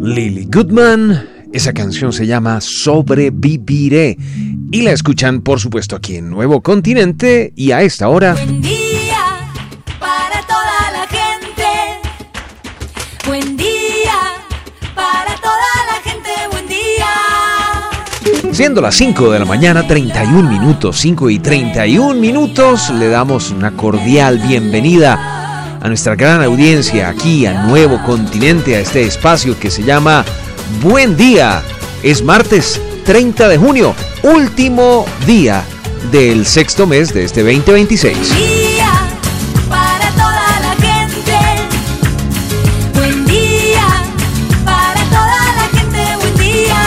Lily Goodman. Esa canción se llama Sobreviviré y la escuchan, por supuesto, aquí en Nuevo Continente y a esta hora. Buen día para toda la gente. Buen día para toda la gente. Buen día. Siendo las 5 de la mañana, 31 minutos, 5 y 31 minutos, le damos una cordial bienvenida a nuestra gran audiencia aquí a Nuevo Continente, a este espacio que se llama Buen Día. Es martes 30 de junio, último día del sexto mes de este 2026. Buen día para toda la gente. Buen día para toda la gente. Buen día.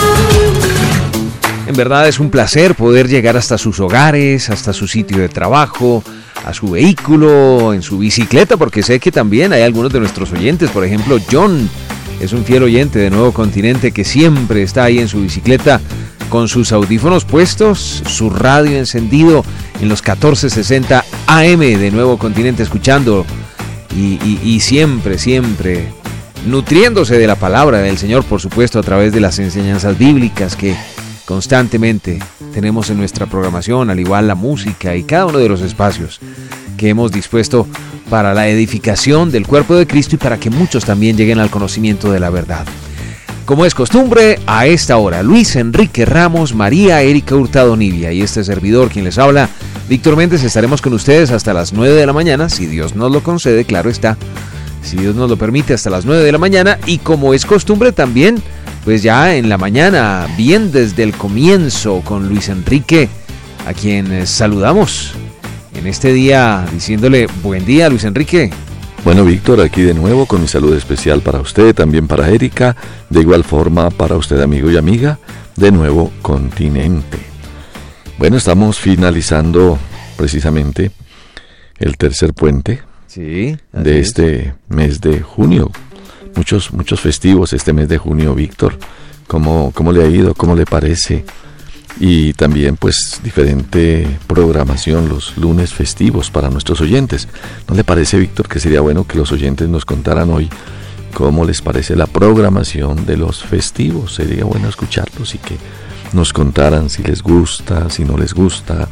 En verdad es un placer poder llegar hasta sus hogares, hasta su sitio de trabajo, a su vehículo, en su bicicleta, porque sé que también hay algunos de nuestros oyentes, por ejemplo John, es un fiel oyente de Nuevo Continente que siempre está ahí en su bicicleta con sus audífonos puestos, su radio encendido en los 1460 AM de Nuevo Continente, escuchando y siempre nutriéndose de la palabra del Señor, por supuesto, a través de las enseñanzas bíblicas que constantemente tenemos en nuestra programación, al igual la música y cada uno de los espacios que hemos dispuesto para la edificación del cuerpo de Cristo y para que muchos también lleguen al conocimiento de la verdad. Como es costumbre, a esta hora, Luis Enrique Ramos, María Erika Hurtado Nivia y este servidor quien les habla, Víctor Méndez, estaremos con ustedes hasta las 9 de la mañana, si Dios nos lo concede, claro está, si Dios nos lo permite, hasta las 9 de la mañana, y como es costumbre también, pues ya en la mañana, bien desde el comienzo, con Luis Enrique, a quien saludamos en este día diciéndole buen día, Luis Enrique. Bueno, Víctor, aquí de nuevo con mi saludo especial para usted, también para Erika, de igual forma para usted, amigo y amiga de Nuevo Continente. Bueno, estamos finalizando precisamente el tercer puente de este mes de junio. Muchos festivos este mes de junio, Víctor. ¿Cómo le ha ido? ¿Cómo le parece? Y también pues diferente programación los lunes festivos para nuestros oyentes. ¿No le parece, Víctor, que sería bueno que los oyentes nos contaran hoy cómo les parece la programación de los festivos? Sería bueno escucharlos y que nos contaran si les gusta, si no les gusta,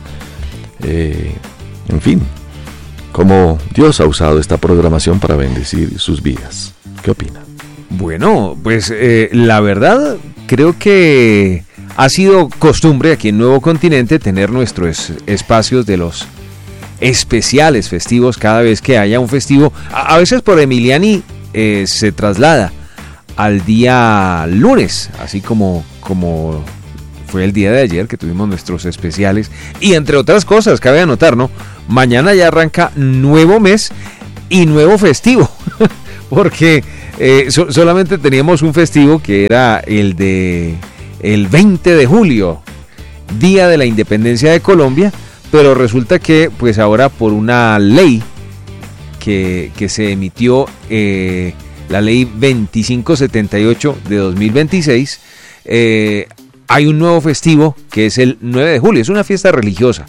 en fin, cómo Dios ha usado esta programación para bendecir sus vidas. ¿Qué opina? Bueno, pues la verdad creo que ha sido costumbre aquí en Nuevo Continente tener nuestros espacios de los especiales festivos cada vez que haya un festivo. A veces por Emiliani se traslada al día lunes, así como fue el día de ayer que tuvimos nuestros especiales. Y entre otras cosas, cabe anotar, ¿no? Mañana ya arranca nuevo mes y nuevo festivo, porque solamente teníamos un festivo que era el 20 de julio, Día de la Independencia de Colombia, pero resulta que pues ahora por una ley que se emitió, la ley 2578 de 2026, hay un nuevo festivo que es el 9 de julio, es una fiesta religiosa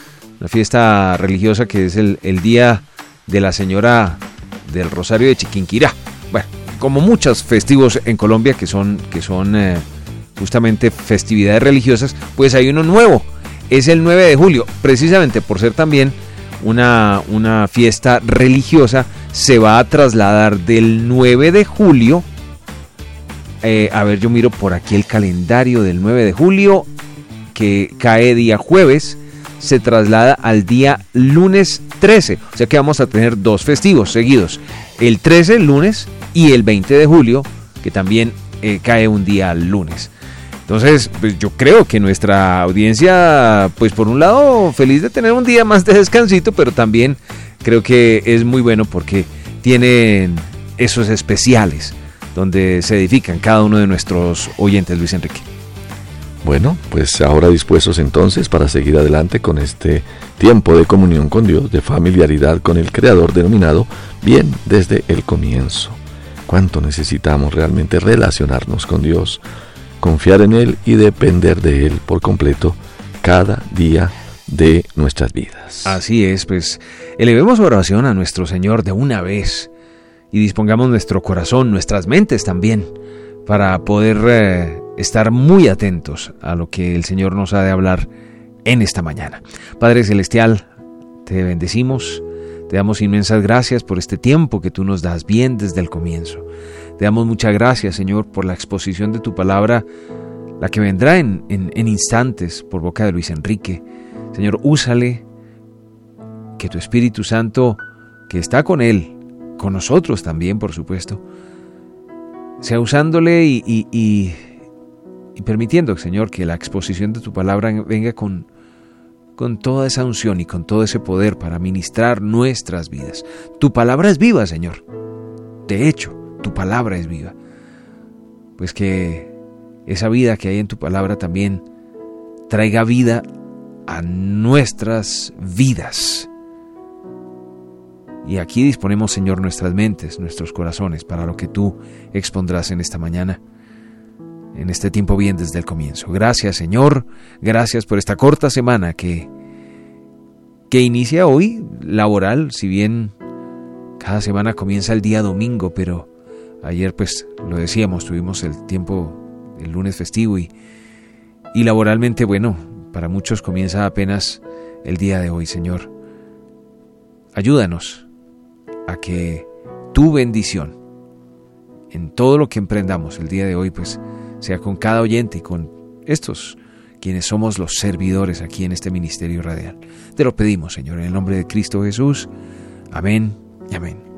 que es el Día de la Señora del Rosario de Chiquinquirá. Bueno, como muchos festivos en Colombia que son justamente festividades religiosas, pues hay uno nuevo, es el 9 de julio, precisamente por ser también una fiesta religiosa, se va a trasladar del 9 de julio, a ver, yo miro por aquí el calendario del 9 de julio, que cae día jueves, se traslada al día lunes 13, o sea que vamos a tener dos festivos seguidos, el 13 lunes y el 20 de julio, que también cae un día lunes. Entonces, pues yo creo que nuestra audiencia, pues por un lado, feliz de tener un día más de descansito, pero también creo que es muy bueno porque tienen esos especiales donde se edifican cada uno de nuestros oyentes, Luis Enrique. Bueno, pues ahora dispuestos entonces para seguir adelante con este tiempo de comunión con Dios, de familiaridad con el Creador denominado bien desde el comienzo. ¿Cuánto necesitamos realmente relacionarnos con Dios, confiar en Él y depender de Él por completo cada día de nuestras vidas? Así es, pues elevemos oración a nuestro Señor de una vez y dispongamos nuestro corazón, nuestras mentes también, para poder estar muy atentos a lo que el Señor nos ha de hablar en esta mañana. Padre Celestial, te bendecimos, te damos inmensas gracias por este tiempo que tú nos das bien desde el comienzo. Te damos muchas gracias, Señor, por la exposición de tu palabra, la que vendrá en instantes por boca de Luis Enrique. Señor, úsale, que tu Espíritu Santo, que está con él, con nosotros también, por supuesto, sea usándole y permitiendo, Señor, que la exposición de tu palabra venga con toda esa unción y con todo ese poder para ministrar nuestras vidas. Tu palabra es viva, Señor. De hecho, tu palabra es viva. Pues que esa vida que hay en tu palabra también traiga vida a nuestras vidas. Y aquí disponemos, Señor, nuestras mentes, nuestros corazones para lo que tú expondrás en esta mañana, en este tiempo bien desde el comienzo. Gracias, Señor, gracias por esta corta semana que inicia hoy laboral, si bien cada semana comienza el día domingo, pero ayer pues lo decíamos, tuvimos el tiempo, el lunes festivo y laboralmente, bueno, para muchos comienza apenas el día de hoy, Señor. Ayúdanos a que tu bendición en todo lo que emprendamos el día de hoy pues sea con cada oyente y con estos quienes somos los servidores aquí en este ministerio radial. Te lo pedimos, Señor, en el nombre de Cristo Jesús. Amén y amén.